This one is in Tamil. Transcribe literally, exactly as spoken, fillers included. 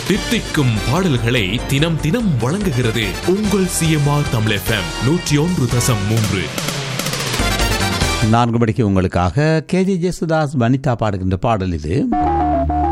தித்திக்கும் பாடல்களை தினம் தினம் வழங்குகிறது உங்கள் சிஎம்ஆர் தமிழ் எஃப்எம் நூற்றி ஒன்று தசம் மூன்று. நான்கு மணிக்கு உங்களுக்காக கே ஜே ஜேசுதாஸ் வனிதா பாடுகின்ற பாடல் இது.